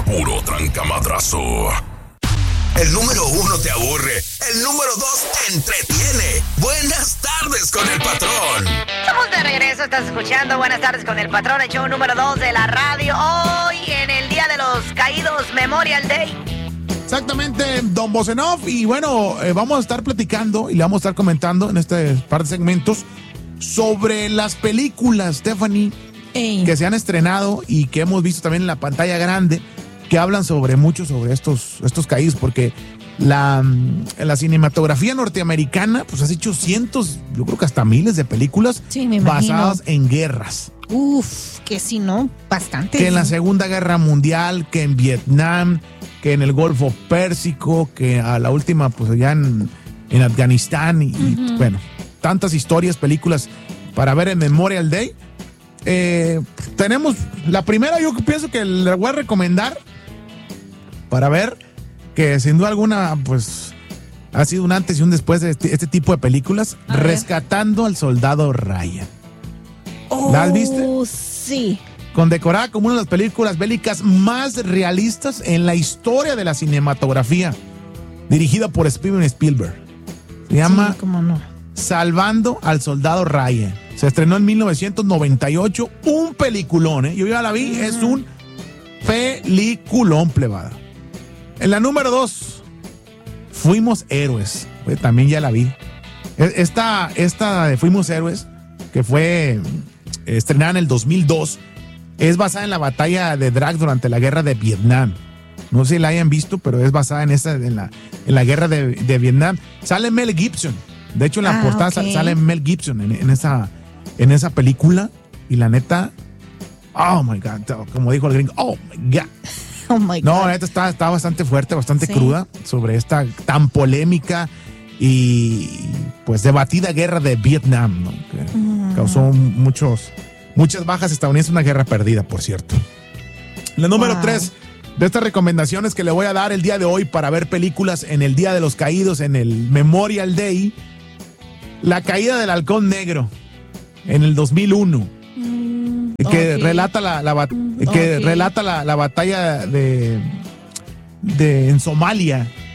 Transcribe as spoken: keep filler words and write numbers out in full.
puro trancamadrazo. El número uno te aburre, el número dos te entretiene. Buenas tardes con el patrón. Estamos de regreso, estás escuchando Buenas tardes con el patrón, el show número dos de la radio. Hoy en el Día de los Caídos Memorial Day. Exactamente, don Bosenov. Y bueno, eh, vamos a estar platicando y le vamos a estar comentando en este par de segmentos sobre las películas, Stephanie, Ey. que se han estrenado y que hemos visto también en la pantalla grande, que hablan sobre mucho sobre estos, estos caídos, porque la, la cinematografía norteamericana pues ha hecho cientos, yo creo que hasta miles de películas sí, me basadas en guerras. Uf, que si no, bastante. Que en la Segunda Guerra Mundial, que en Vietnam, que en el Golfo Pérsico, que a la última pues allá en, en Afganistán y, uh-huh. y bueno, tantas historias, películas para ver en Memorial Day. Eh, tenemos la primera, yo pienso que le voy a recomendar para ver, que sin duda alguna pues ha sido un antes y un después de este, este tipo de películas, a Rescatando ver. al Soldado Ryan. Oh, ¿La has visto? Sí. Condecorada como una de las películas bélicas más realistas en la historia de la cinematografía, dirigida por Steven Spielberg. Se llama sí, ¿cómo no? Salvando al Soldado Ryan. Se estrenó en mil novecientos noventa y ocho, un peliculón, ¿eh? Yo ya la vi, uh-huh. es un peliculón, plebada. En la número dos, Fuimos Héroes. Pues, también ya la vi. Esta, esta de Fuimos Héroes, que fue estrenada en el dos mil dos, es basada en la batalla de Drac durante la guerra de Vietnam. No sé si la hayan visto, pero es basada en, esa, en, la, en la guerra de, de Vietnam. Sale Mel Gibson. De hecho, en la ah, portada okay. sale Mel Gibson en, en, esa, en esa película. Y la neta, oh my God, como dijo el gringo, oh my God. Oh my God. No, la neta está, está bastante fuerte, bastante sí. cruda sobre esta tan polémica y pues debatida guerra de Vietnam, ¿no? Que mm. causó muchos, muchas bajas estadounidenses, una guerra perdida, por cierto. La número wow. tres de estas recomendaciones que le voy a dar el día de hoy para ver películas en el Día de los Caídos, en el Memorial Day, La Caída del Halcón Negro, en el dos mil uno. Mm, que okay. relata la, la que okay. relata la, la batalla de, de en Somalia,